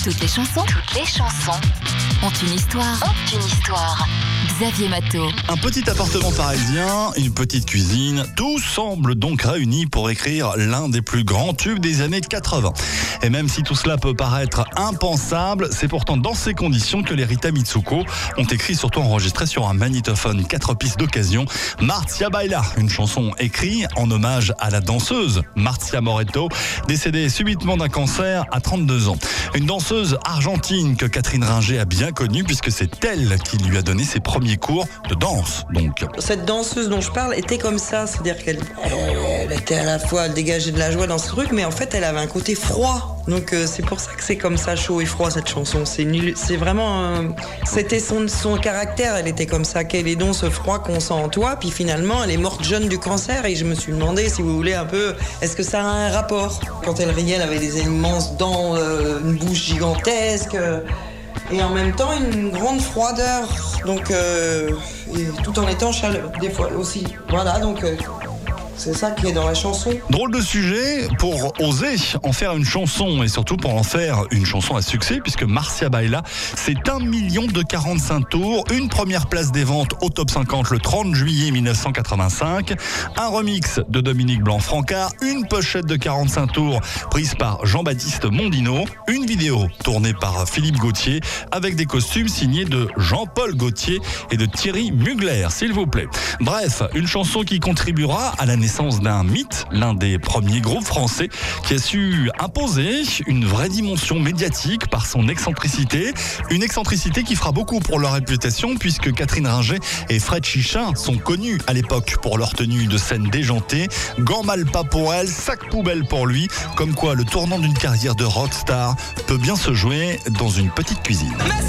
Toutes les chansons ont une histoire. Xavier Matteau. Un petit appartement parisien, une petite cuisine, tout semble donc réuni pour écrire l'un des plus grands tubes des années 80. Et même si tout cela peut paraître impensable, c'est pourtant dans ces conditions que les Rita Mitsuko ont écrit, surtout enregistré sur un magnétophone 4 pistes d'occasion, Marzia Baila, une chanson écrite en hommage à la danseuse Marzia Moretto, décédée subitement d'un cancer à 32 ans. Une danseuse argentine que Catherine Ringer a bien connue puisque c'est elle qui lui a donné ses premiers cours de danse. Donc, cette danseuse dont je parle était comme ça, c'est-à-dire qu'elle était à la fois dégagée de la joie dans ce truc, mais en fait elle avait un côté froid. Donc c'est pour ça que c'est comme ça, chaud et froid, cette chanson. C'est vraiment c'était son caractère. Elle était comme ça. Quel est donc ce froid qu'on sent en toi? Puis finalement, elle est morte jeune du cancer. Et je me suis demandé, si vous voulez, un peu, est-ce que ça a un rapport? Quand elle riait, elle avait des immenses dents, une bouche gigantesque, et en même temps une grande froideur. Donc et tout en étant chaleureux des fois aussi. Voilà, donc. C'est ça qui est dans la chanson. Drôle de sujet pour oser en faire une chanson et surtout pour en faire une chanson à succès puisque Marzia Baila, c'est 1 million de 45 tours, une première place des ventes au top 50 le 30 juillet 1985, un remix de Dominique Blanc-Francard, une pochette de 45 tours prise par Jean-Baptiste Mondino, une vidéo tournée par Philippe Gauthier avec des costumes signés de Jean-Paul Gaultier et de Thierry Mugler, s'il vous plaît. Bref, une chanson qui contribuera à la naissance d'un mythe, l'un des premiers groupes français qui a su imposer une vraie dimension médiatique par son excentricité. Une excentricité qui fera beaucoup pour leur réputation puisque Catherine Ringer et Fred Chichin sont connus à l'époque pour leur tenue de scène déjantée, gants mal pas pour elle, sac poubelle pour lui, comme quoi le tournant d'une carrière de rockstar peut bien se jouer dans une petite cuisine.